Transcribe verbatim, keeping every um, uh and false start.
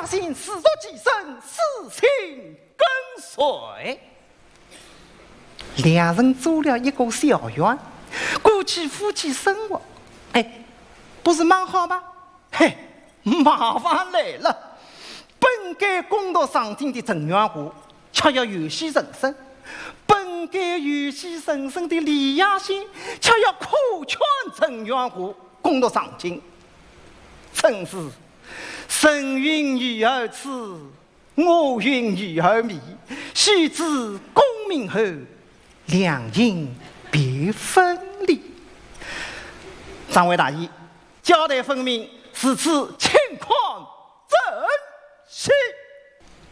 信始作俑生，私情跟随。两人租了一个小院，过起夫妻生活。哎，不是蛮好吗？嘿，麻烦来了。本该公道上进的陈元华，却要游戏人生；本该游戏人生的李亚仙，却要苦劝陈元华公道上进。真是神云女儿痴，我云女儿迷。须知功名后，两应别分离。张伟大爷交代分明，此次情况